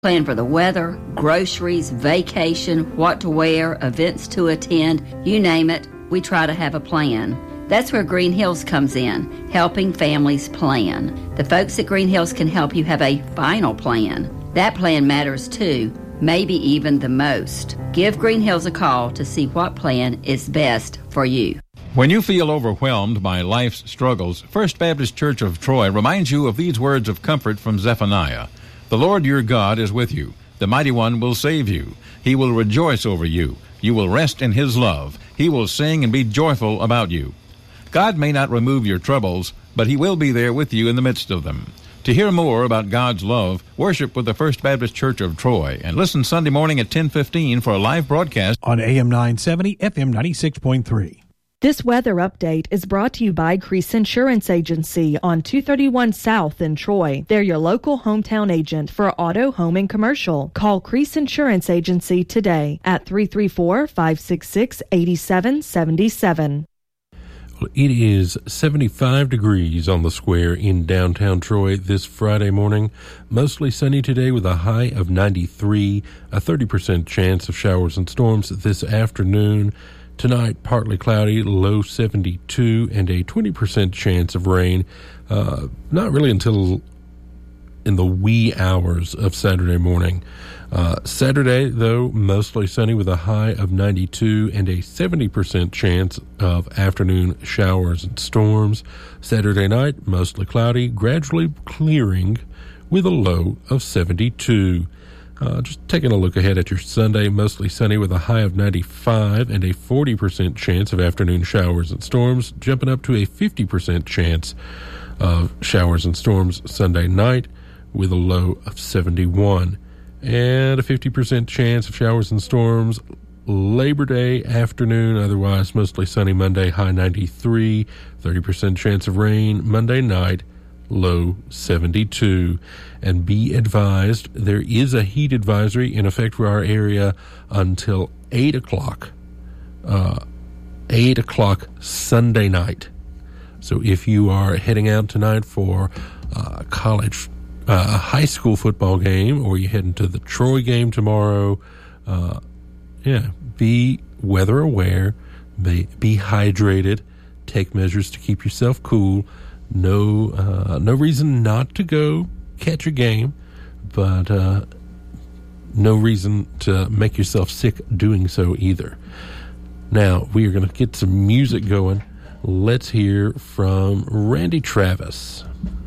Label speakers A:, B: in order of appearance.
A: Plan for the weather, groceries, vacation, what to wear, events to attend, you name it, we try to have a plan. That's where Green Hills comes in, helping families plan. The folks at Green Hills can help you have a final plan. That plan matters too, maybe even the most. Give Green Hills a call to see what plan is best for you.
B: When you feel overwhelmed by life's struggles, First Baptist Church of Troy reminds you of these words of comfort from Zephaniah. The Lord your God is with you. The Mighty One will save you. He will rejoice over you. You will rest in His love. He will sing and be joyful about you. God may not remove your troubles, but He will be there with you in the midst of them. To hear more about God's love, worship with the First Baptist Church of Troy and listen Sunday morning at 10:15 for a live broadcast
C: on AM 970, FM 96.3.
D: This weather update is brought to you by Crease Insurance Agency on 231 South in Troy. They're your local hometown agent for auto, home, and commercial. Call Crease Insurance Agency today at 334-566-8777.
E: Well, it is 75 degrees on the square in downtown Troy this Friday morning. Mostly sunny today with a high of 93, a 30% chance of showers and storms this afternoon. Tonight, partly cloudy, low 72, and a 20% chance of rain. Not really until in the wee hours of Saturday morning. Saturday, though, mostly sunny with a high of 92 and a 70% chance of afternoon showers and storms. Saturday night, mostly cloudy, gradually clearing with a low of 72. Just taking a look ahead at your Sunday, mostly sunny with a high of 95 and a 40% chance of afternoon showers and storms, jumping up to a 50% chance of showers and storms Sunday night with a low of 71. And a 50% chance of showers and storms Labor Day afternoon, otherwise mostly sunny Monday, high 93, 30% chance of rain Monday night, low 72. And be advised, there is a heat advisory in effect for our area until 8 o'clock. 8 o'clock Sunday night. So if you are heading out tonight for a high school football game, or you're heading to the Troy game tomorrow, be weather aware, be hydrated, take measures to keep yourself cool. No reason not to go catch a game, but no reason to make yourself sick doing so either. Now, we are going to get some music going. Let's hear from Randy Travis.